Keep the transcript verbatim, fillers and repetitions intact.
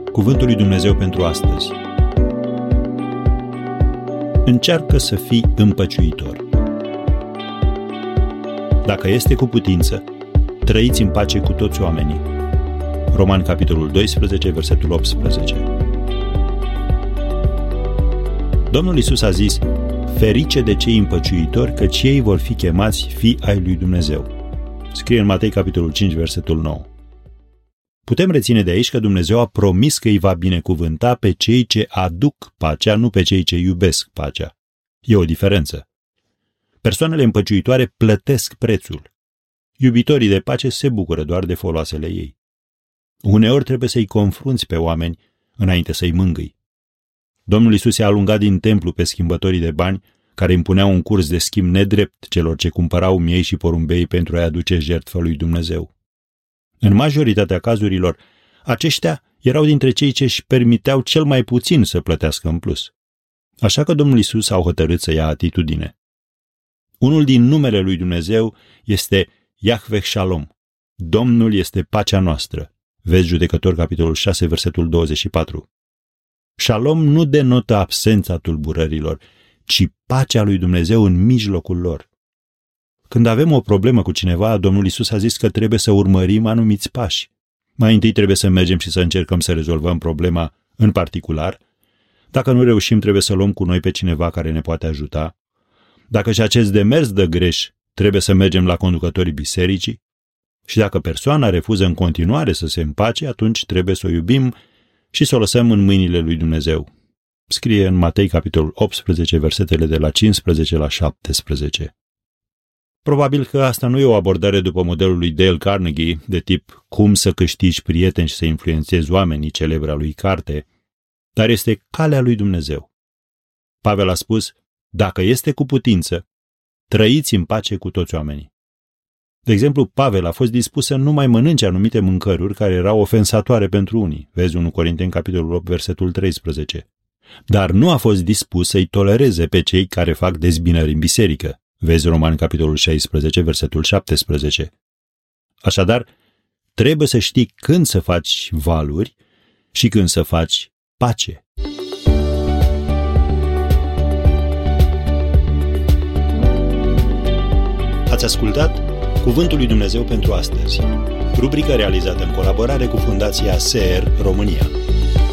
Cuvântul lui Dumnezeu pentru astăzi. Încearcă să fii împăciuitor. Dacă este cu putință, trăiți în pace cu toți oamenii. Romani, capitolul doisprezece, versetul optsprezece. Domnul Iisus a zis: ferice de cei împăciuitori, căci ei vor fi chemați fii ai lui Dumnezeu. Scrie în Matei, capitolul cinci, versetul nouă. Putem reține de aici că Dumnezeu a promis că îi va binecuvânta pe cei ce aduc pacea, nu pe cei ce iubesc pacea. E o diferență. Persoanele împăciuitoare plătesc prețul. Iubitorii de pace se bucură doar de foloasele ei. Uneori trebuie să-i confrunți pe oameni înainte să-i mângâi. Domnul Iisus i-a alungat din templu pe schimbătorii de bani care impuneau un curs de schimb nedrept celor ce cumpărau miei și porumbei pentru a-i aduce jertfă lui Dumnezeu. În majoritatea cazurilor, aceștia erau dintre cei ce își permiteau cel mai puțin să plătească în plus. Așa că Domnul Iisus a hotărât să ia atitudine. Unul din numele lui Dumnezeu este Yahveh Shalom. Domnul este pacea noastră. Vezi Judecători, capitolul șase, versetul douăzeci și patru. Shalom nu denotă absența tulburărilor, ci pacea lui Dumnezeu în mijlocul lor. Când avem o problemă cu cineva, Domnul Iisus a zis că trebuie să urmărim anumiți pași. Mai întâi trebuie să mergem și să încercăm să rezolvăm problema în particular. Dacă nu reușim, trebuie să luăm cu noi pe cineva care ne poate ajuta. Dacă și acest demers dă greș, trebuie să mergem la conducătorii bisericii. Și dacă persoana refuză în continuare să se împace, atunci trebuie să o iubim și să o lăsăm în mâinile lui Dumnezeu. Scrie în Matei, capitolul optsprezece, versetele de la cincisprezece la șaptesprezece. Probabil că asta nu e o abordare după modelul lui Dale Carnegie, de tip cum să câștigi prieteni și să influențezi oamenii, celebra lui carte, dar este calea lui Dumnezeu. Pavel a spus: dacă este cu putință, trăiți în pace cu toți oamenii. De exemplu, Pavel a fost dispus să nu mai mănânce anumite mâncăruri care erau ofensatoare pentru unii. Vezi unu Corinteni, capitolul opt, versetul treisprezece. Dar nu a fost dispus să-i tolereze pe cei care fac dezbinări în biserică. Vezi Romani, capitolul șaisprezece, versetul șaptesprezece. Așadar, trebuie să știi când să faci valuri și când să faci pace. Ați ascultat Cuvântul lui Dumnezeu pentru astăzi, rubrică realizată în colaborare cu Fundația S E R România.